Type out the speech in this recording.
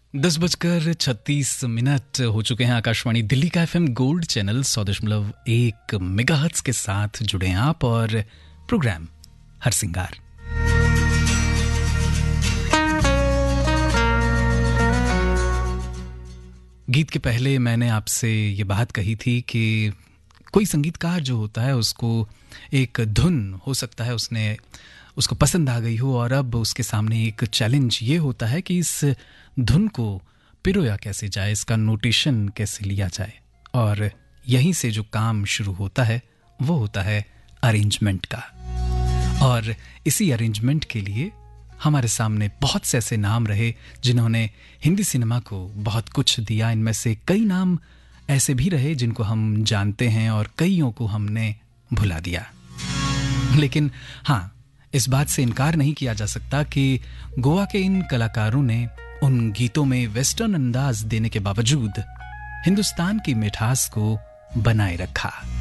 10:36 हो चुके हैं। आकाशवाणी दिल्ली का FM गोल्ड चैनल 100.1 मेगाहर्ट्ज के साथ जुड़े हैं आप और प्रोग्राम हर सिंगार। गीत के पहले मैंने आपसे ये बात कही थी कि कोई संगीतकार जो होता है उसको एक धुन हो सकता है उसको पसंद आ गई हो और अब उसके सामने एक चैलेंज ये होता है कि इस धुन को पिरोया कैसे जाए, इसका नोटेशन कैसे लिया जाए। और यहीं से जो काम शुरू होता है वो होता है अरेंजमेंट का। और इसी अरेंजमेंट के लिए हमारे सामने बहुत से ऐसे नाम रहे जिन्होंने हिंदी सिनेमा को बहुत कुछ दिया। इनमें से कई नाम ऐसे भी रहे जिनको हम जानते हैं और कईयों को हमने भुला दिया। लेकिन हाँ, इस बात से इनकार नहीं किया जा सकता कि गोवा के इन कलाकारों ने उन गीतों में वेस्टर्न अंदाज देने के बावजूद हिंदुस्तान की मिठास को बनाए रखा।